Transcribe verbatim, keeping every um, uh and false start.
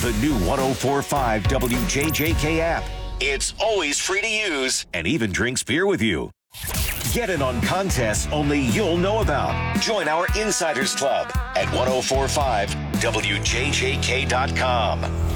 The new one oh four point five W J J K app. It's always free to use and even drinks beer with you. Get in on contests only you'll know about. Join our Insiders Club at ten forty-five W J J K dot com.